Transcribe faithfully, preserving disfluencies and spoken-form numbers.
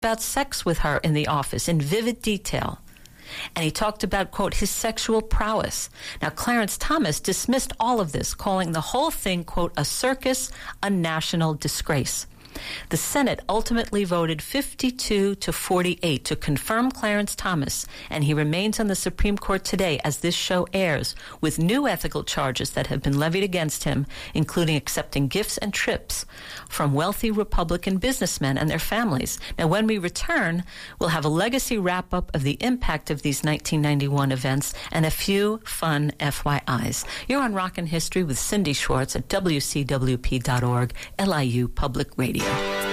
about sex with her in the office in vivid detail. And he talked about, quote, his sexual prowess. Now, Clarence Thomas dismissed all of this, calling the whole thing, quote, a circus, a national disgrace. The Senate ultimately voted fifty-two to forty-eight to confirm Clarence Thomas, and he remains on the Supreme Court today as this show airs, with new ethical charges that have been levied against him, including accepting gifts and trips from wealthy Republican businessmen and their families. Now, when we return, we'll have a legacy wrap-up of the impact of these nineteen ninety-one events and a few fun F Y Is. You're on Rockin' History with Cindy Schwartz at W C W P dot org, L I U Public Radio.